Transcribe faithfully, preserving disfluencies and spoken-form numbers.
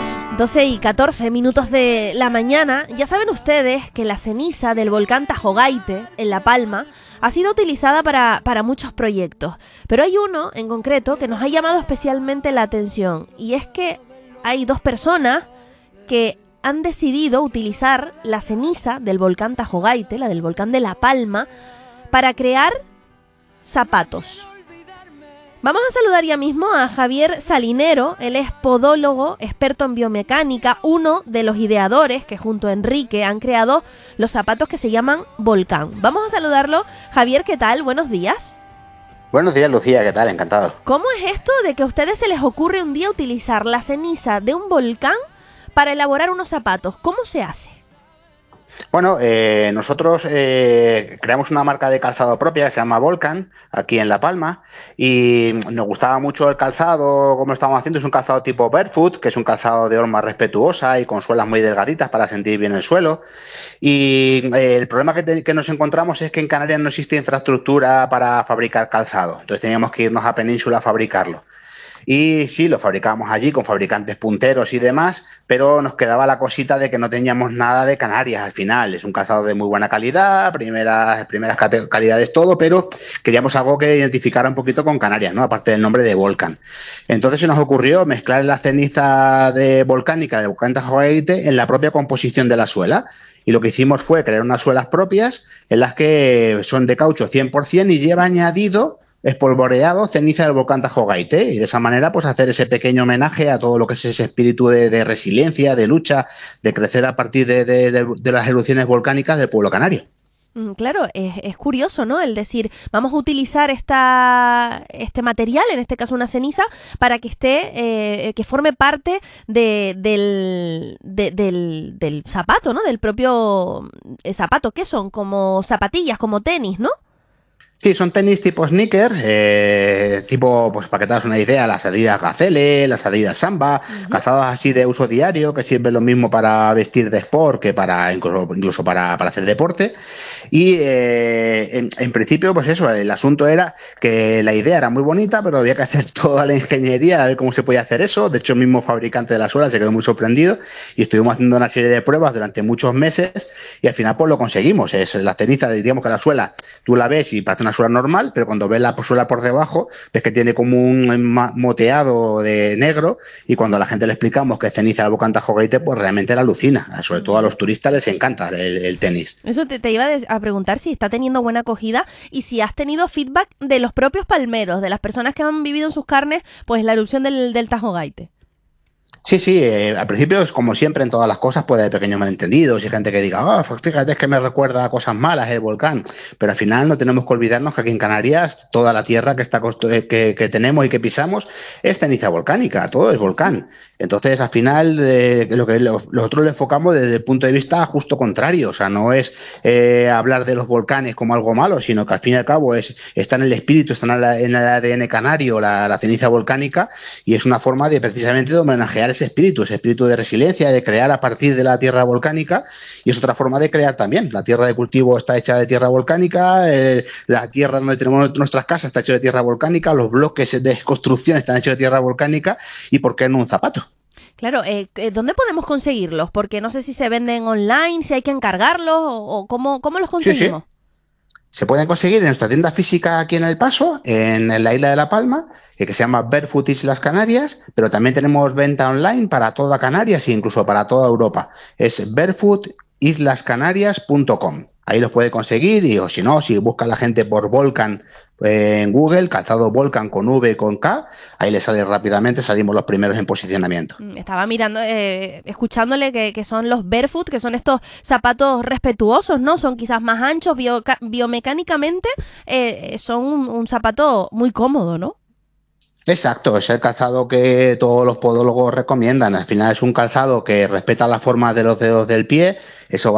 doce y catorce minutos de la mañana. Ya saben ustedes que la ceniza del volcán Tajo Gayte, en La Palma, ha sido utilizada para, para muchos proyectos. Pero hay uno en concreto que nos ha llamado especialmente la atención. Y es que hay dos personas que han decidido utilizar la ceniza del volcán Tajo Gayte, la del volcán de La Palma, para crear zapatos. Vamos a saludar ya mismo a Javier Salinero. Él es podólogo, experto en biomecánica, uno de los ideadores que junto a Enrique han creado los zapatos que se llaman Volcán. Vamos a saludarlo. Javier, ¿qué tal? Buenos días. Buenos días, Lucía, ¿qué tal? Encantado. ¿Cómo es esto de que a ustedes se les ocurre un día utilizar la ceniza de un volcán para elaborar unos zapatos? ¿Cómo se hace? Bueno, eh, nosotros eh, creamos una marca de calzado propia que se llama Volcán, aquí en La Palma, y nos gustaba mucho el calzado, como lo estamos haciendo. Es un calzado tipo barefoot, que es un calzado de horma respetuosa y con suelas muy delgaditas para sentir bien el suelo. Y eh, el problema que, te, que nos encontramos es que en Canarias no existe infraestructura para fabricar calzado, entonces teníamos que irnos a Península a fabricarlo. Y sí, lo fabricábamos allí con fabricantes punteros y demás, pero nos quedaba la cosita de que no teníamos nada de Canarias al final. Es un calzado de muy buena calidad, primeras, primeras calidades todo, pero queríamos algo que identificara un poquito con Canarias, ¿no? Aparte del nombre de Volcán. Entonces se nos ocurrió mezclar la ceniza de volcánica de volcán Tajo Gayte en la propia composición de la suela. Y lo que hicimos fue crear unas suelas propias en las que son de caucho cien por ciento y lleva añadido espolvoreado ceniza del volcán Tajo Gayte, y de esa manera pues hacer ese pequeño homenaje a todo lo que es ese espíritu de, de resiliencia, de lucha, de crecer a partir de, de, de, de las erupciones volcánicas del pueblo canario. Claro, es, es curioso, ¿no? El decir, vamos a utilizar esta, este material, en este caso una ceniza, para que esté, eh, que forme parte de, del, de, del, del zapato, ¿no? Del propio zapato. ¿Qué son? Como zapatillas, como tenis, ¿no? Sí, son tenis tipo sneaker, eh, tipo, pues para que te hagas una idea, las Adidas Gazelle, las Adidas Samba, uh-huh. calzados así de uso diario, que sirven lo mismo para vestir de sport que para incluso, incluso para, para hacer deporte. Y eh, en, en principio, pues eso, el asunto era que la idea era muy bonita, pero había que hacer toda la ingeniería a ver cómo se podía hacer eso. De hecho, el mismo fabricante de la suela se quedó muy sorprendido y estuvimos haciendo una serie de pruebas durante muchos meses y al final pues lo conseguimos. Es la ceniza, digamos que la suela, tú la ves y parece una suela normal, pero cuando ves la suela por debajo ves que tiene como un moteado de negro, y cuando a la gente le explicamos que es ceniza del volcán Tajo Gayte, pues realmente la alucina. Sobre todo a los turistas les encanta el, el tenis. Eso te, te iba a preguntar si está teniendo buena acogida y si has tenido feedback de los propios palmeros, de las personas que han vivido en sus carnes pues la erupción del, del Tajo Gayte. Sí, sí, eh, al principio es como siempre en todas las cosas, puede haber pequeños malentendidos y gente que diga, oh, pues fíjate, es que me recuerda a cosas malas el volcán, pero al final no tenemos que olvidarnos que aquí en Canarias toda la tierra que, está, que, que tenemos y que pisamos es ceniza volcánica, todo es volcán. Entonces al final eh, lo que nosotros le enfocamos desde el punto de vista justo contrario, o sea, no es eh, hablar de los volcanes como algo malo, sino que al fin y al cabo es, está en el espíritu, está en, la, en el A D N canario, la, la ceniza volcánica, y es una forma de precisamente de homenajear ese espíritu, ese espíritu de resiliencia, de crear a partir de la tierra volcánica, y es otra forma de crear también. La tierra de cultivo está hecha de tierra volcánica, eh, la tierra donde tenemos nuestras casas está hecha de tierra volcánica, los bloques de construcción están hechos de tierra volcánica, y ¿por qué no un zapato? Claro, eh, ¿dónde podemos conseguirlos? Porque no sé si se venden online, si hay que encargarlos, o, o cómo, cómo los conseguimos. Sí, sí. Se pueden conseguir en nuestra tienda física aquí en El Paso, en la isla de La Palma, que se llama Barefoot Islas Canarias, pero también tenemos venta online para toda Canarias e incluso para toda Europa. Es barefoot islas canarias punto com. Ahí los puede conseguir, y o si no, si busca la gente por Volcán eh, en Google, calzado Volcán con V y con K, ahí le sale rápidamente, salimos los primeros en posicionamiento. Estaba mirando, eh, escuchándole que, que son los barefoot, que son estos zapatos respetuosos, ¿no? Son quizás más anchos, bio, biomecánicamente eh, son un, un zapato muy cómodo, ¿no? Exacto, es el calzado que todos los podólogos recomiendan. Al final es un calzado que respeta la forma de los dedos del pie, eso va